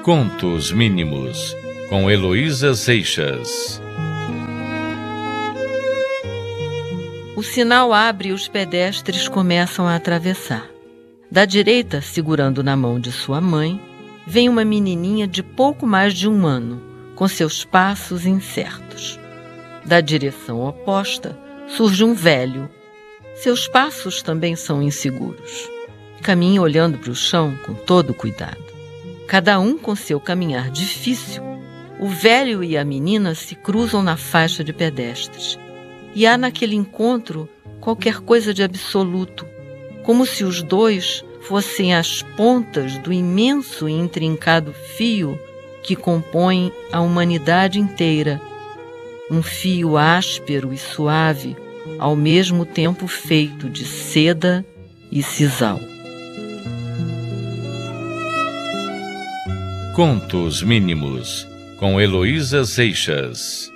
Contos Mínimos, com Heloísa Seixas. O sinal abre e os pedestres começam a atravessar. Da direita, segurando na mão de sua mãe, vem uma menininha de pouco mais de 1 ano, com seus passos incertos. Da direção oposta, surge um velho. Seus passos também são inseguros. Caminha olhando para o chão com todo cuidado. Cada um com seu caminhar difícil, o velho e a menina se cruzam na faixa de pedestres. E há naquele encontro qualquer coisa de absoluto, como se os dois fossem as pontas do imenso e intrincado fio que compõe a humanidade inteira. Um fio áspero e suave, ao mesmo tempo feito de seda e sisal. Contos Mínimos, com Heloísa Seixas.